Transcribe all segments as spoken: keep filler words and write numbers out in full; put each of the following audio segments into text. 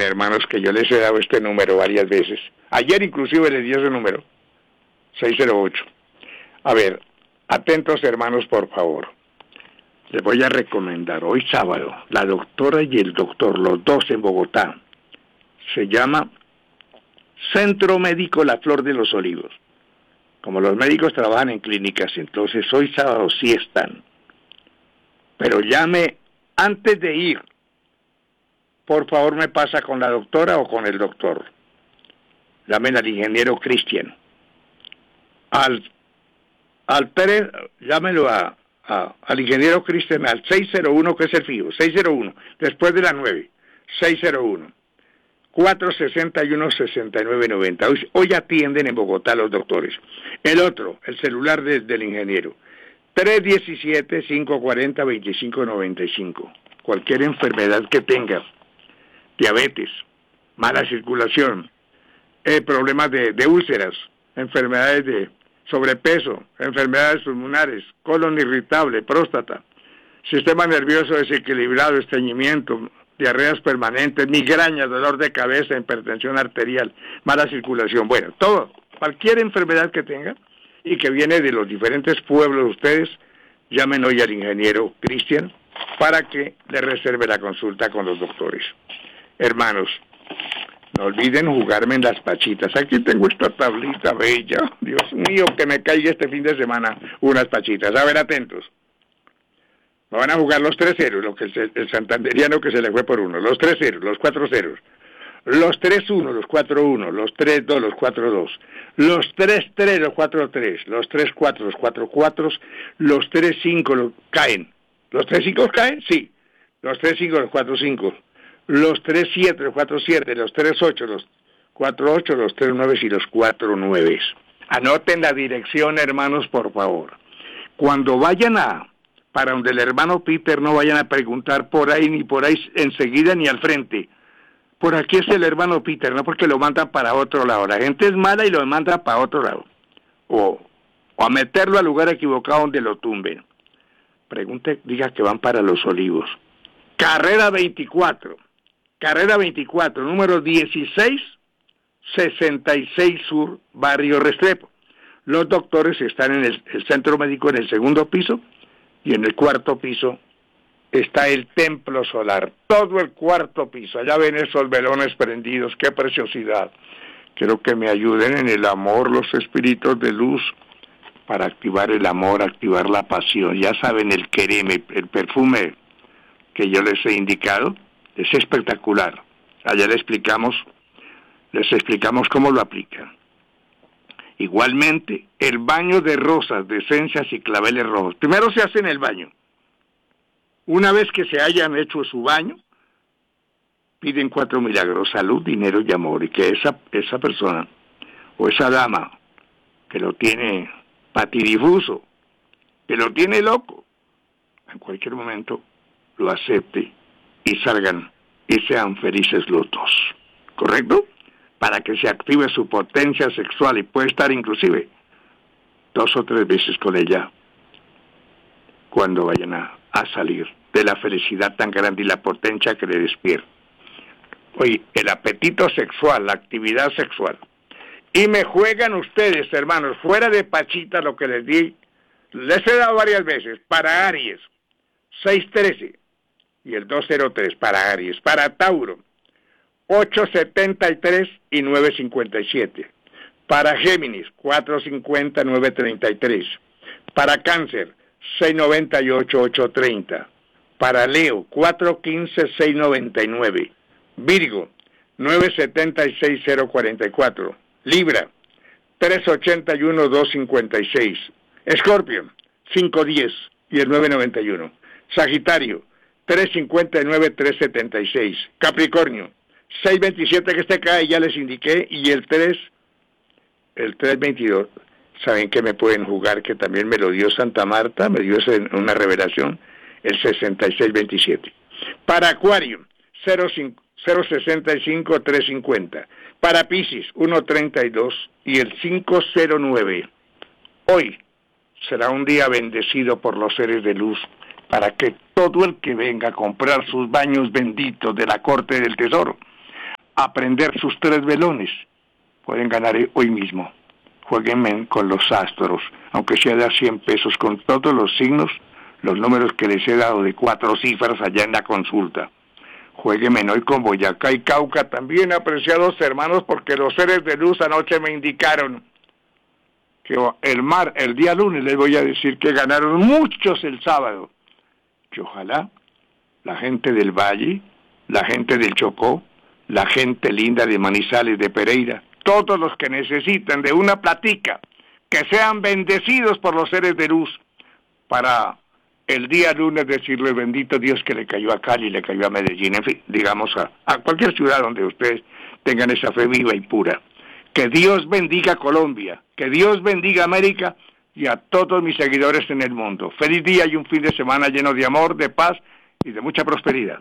hermanos, que yo les he dado este número varias veces. Ayer inclusive les di ese número, seis cero ocho. A ver, atentos hermanos, por favor. Les voy a recomendar hoy sábado, la doctora y el doctor, los dos en Bogotá. Se llama Centro Médico La Flor de los Olivos. Como los médicos trabajan en clínicas, entonces hoy sábado sí están. Pero llame antes de ir. Por favor, me pasa con la doctora o con el doctor. Llamen al ingeniero Cristian. Al, al Pérez, llámelo a, a, al ingeniero Cristian al seis cero uno, que es el fijo, seis cero uno, después de las nueve, seis cero uno, cuatro seis uno, seis nueve nueve cero. Hoy, hoy atienden en Bogotá los doctores. El otro, el celular de, del ingeniero, tres uno siete, cinco cuatro cero, dos cinco nueve cinco. Cualquier enfermedad que tenga, diabetes, mala circulación, eh, problemas de, de úlceras, enfermedades de sobrepeso, enfermedades pulmonares, colon irritable, próstata, sistema nervioso desequilibrado, estreñimiento, diarreas permanentes, migraña, dolor de cabeza, hipertensión arterial, mala circulación, bueno, todo, cualquier enfermedad que tenga y que viene de los diferentes pueblos de ustedes, llamen hoy al ingeniero Cristian para que le reserve la consulta con los doctores. Hermanos, no olviden jugarme en las pachitas. Aquí tengo esta tablita bella. Dios mío, que me caiga este fin de semana unas pachitas. A ver, atentos. Me van a jugar los tres ceros, lo que el, el santanderiano que se le fue por uno. Los tres ceros, los cuatro ceros. Los tres uno, los cuatro uno, los tres dos, los cuatro dos. Los tres tres, los cuatro tres. Los tres cuatro, los cuatro cuatro. Los tres cinco, los caen. ¿Los tres cinco caen? Sí. Los tres cinco, los cuatro cinco. Los tres siete, los cuatro siete, los tres ocho, los cuatro ocho, los tres nueve y los cuatro nueve. Anoten la dirección, hermanos, por favor. Cuando vayan a, para donde el hermano Peter, no vayan a preguntar por ahí, ni por ahí enseguida, ni al frente. Por aquí es el hermano Peter, no porque lo mandan para otro lado. La gente es mala y lo manda para otro lado. O, o a meterlo al lugar equivocado donde lo tumben. Pregunte, diga que van para Los Olivos. Carrera veinticuatro. Carrera veinticuatro, número dieciséis sesenta y seis Sur, Barrio Restrepo. Los doctores están en el, el centro médico en el segundo piso y en el cuarto piso está el templo solar. Todo el cuarto piso, allá ven esos velones prendidos, qué preciosidad. Quiero que me ayuden en el amor los espíritus de luz para activar el amor, activar la pasión. Ya saben, el quereme, el perfume que yo les he indicado, es espectacular. Ayer les explicamos, les explicamos cómo lo aplican. Igualmente, el baño de rosas, de esencias y claveles rojos. Primero se hace en el baño. Una vez que se hayan hecho su baño, piden cuatro milagros: salud, dinero y amor. Y que esa, esa persona, o esa dama, que lo tiene patidifuso, que lo tiene loco, en cualquier momento lo acepte y salgan y sean felices los dos, ¿correcto? Para que se active su potencia sexual y puede estar inclusive dos o tres veces con ella cuando vayan a, a salir de la felicidad tan grande y la potencia que le despierta. Oye, el apetito sexual, la actividad sexual. Y me juegan ustedes, hermanos, fuera de Pachita, lo que les di, les he dado varias veces, para Aries, seis trece. Y el dos cero tres para Aries. Para Tauro, ocho setenta y tres y nueve cincuenta y siete. Para Géminis, cuatro cincuenta, nueve treinta y tres. Para Cáncer, seis noventa y ocho, ocho treinta. Para Leo, cuatro quince, seis noventa y nueve. Virgo, nueve setenta y seis, cero cuarenta y cuatro. Libra, tres ochenta y uno, dos cincuenta y seis. Escorpio, cinco diez y el nueve noventa y uno. Sagitario, tres cincuenta y nueve, tres setenta y seis. Capricornio, seis veintisiete que este cae, ya les indiqué, y el tres, el tres veintidós. ¿Saben que me pueden jugar? Que también me lo dio Santa Marta, me dio una revelación, el sesenta y seis veintisiete. Para Acuario, cero sesenta y cinco, tres cincuenta. Para Piscis, uno treinta y dos y el cinco cero nueve. Hoy será un día bendecido por los seres de luz, para que todo el que venga a comprar sus baños benditos de la Corte del Tesoro a prender sus tres velones, pueden ganar hoy mismo. Jueguen con los astros, aunque sea de cien pesos, con todos los signos, los números que les he dado de cuatro cifras allá en la consulta. Jueguen hoy con Boyacá y Cauca también, apreciados hermanos, porque los seres de luz anoche me indicaron que el mar, el día lunes, les voy a decir que ganaron muchos el sábado. Que ojalá la gente del Valle, la gente del Chocó, la gente linda de Manizales, de Pereira, todos los que necesitan de una platica, que sean bendecidos por los seres de luz, para el día lunes decirle bendito Dios que le cayó a Cali, le cayó a Medellín, en fin, digamos a, a cualquier ciudad donde ustedes tengan esa fe viva y pura. Que Dios bendiga a Colombia, que Dios bendiga a América y a todos mis seguidores en el mundo. Feliz día y un fin de semana lleno de amor, de paz y de mucha prosperidad.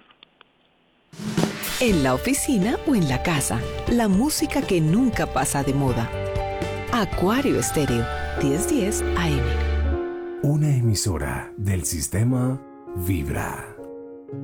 En la oficina o en la casa, la música que nunca pasa de moda. Acuario Estéreo, diez diez A M. Una emisora del sistema Vibra.